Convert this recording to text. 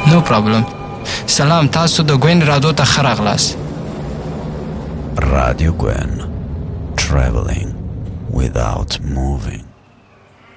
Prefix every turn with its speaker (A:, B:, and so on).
A: No problem. سلام تاسو د ګوین رادیو ته ښه راغلاست.
B: Radio Gwen, traveling without moving.